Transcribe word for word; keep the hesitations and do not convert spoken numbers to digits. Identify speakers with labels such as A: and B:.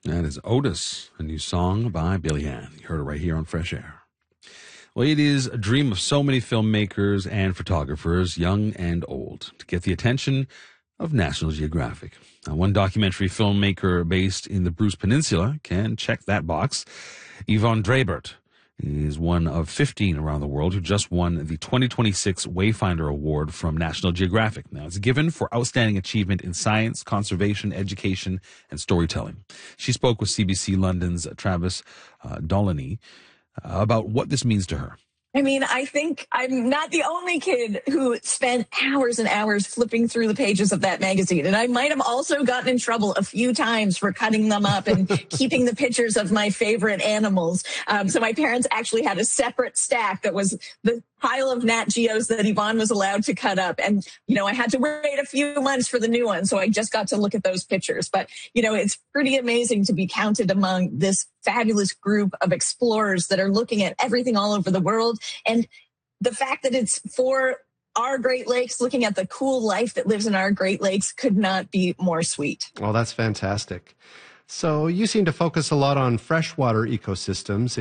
A: That is Otis, a new song by Billy Ann. You heard it right here on Fresh Air. Well, it is a dream of so many filmmakers and photographers, young and old, to get the attention of National Geographic. Now, one documentary filmmaker based in the Bruce Peninsula can check that box. Yvonne Drabert is one of fifteen around the world who just won the twenty twenty-six Wayfinder Award from National Geographic. Now, it's given for outstanding achievement in science, conservation, education, and storytelling. She spoke with C B C London's Travis uh, Dolany uh, about what this means to her.
B: I mean, I think I'm not the only kid who spent hours and hours flipping through the pages of that magazine. And I might have also gotten in trouble a few times for cutting them up and keeping the pictures of my favorite animals. Um, so my parents actually had a separate stack that was the pile of Nat Geos that Yvonne was allowed to cut up. And, you know, I had to wait a few months for the new one. So I just got to look at those pictures. But, you know, it's pretty amazing to be counted among this fabulous group of explorers that are looking at everything all over the world. And the fact that it's for our Great Lakes, looking at the cool life that lives in our Great Lakes, could not be more sweet.
C: Well, that's fantastic. So you seem to focus a lot on freshwater ecosystems.